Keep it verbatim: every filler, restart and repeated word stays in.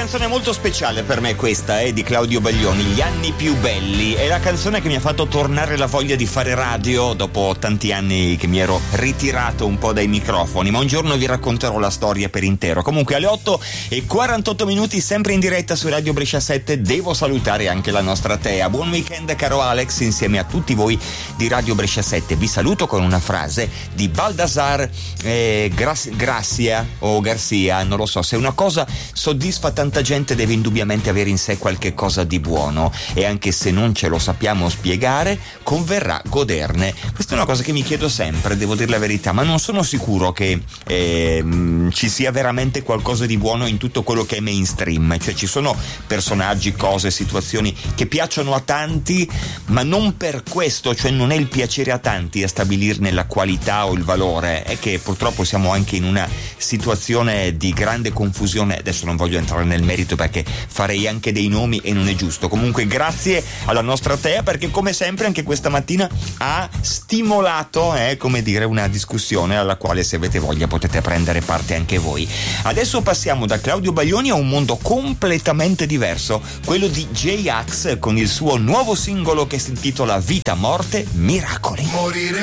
canzone molto speciale per me questa, è eh, di Claudio Baglioni, Gli anni più belli. È la canzone che mi ha fatto tornare la voglia di fare radio dopo tanti anni che mi ero ritirato un po' dai microfoni, ma un giorno vi racconterò la storia per intero. Comunque alle otto e quarantotto minuti, sempre in diretta su Radio Brescia sette, devo salutare anche la nostra Tea. Buon weekend caro Alex, insieme a tutti voi di Radio Brescia sette. Vi saluto con una frase di Baldassar eh, Gra- Gracia o Garcia, non lo so, se una cosa soddisfa tanta gente deve indubbiamente avere in sé qualche cosa di buono, e anche se non ce lo sappiamo spiegare converrà goderne. Questa è una cosa che mi chiedo sempre, devo dire la verità, ma non sono sicuro che eh, ci sia veramente qualcosa di buono in tutto quello che è mainstream. Cioè ci sono personaggi, cose, situazioni che piacciono a tanti, ma non per questo, cioè non è il piacere a tanti a stabilirne la qualità o il valore. È che purtroppo siamo anche in una situazione di grande confusione. Adesso non voglio entrare nel merito perché farei anche dei nomi e non è giusto. Comunque grazie alla nostra Tea, perché come sempre anche questa mattina ha stimolato eh, come dire una discussione alla quale, se avete voglia, potete prendere parte anche voi. Adesso passiamo da Claudio Baglioni a un mondo completamente diverso, quello di J-Ax con il suo nuovo singolo che si intitola Vita, Morte, Miracoli. Morire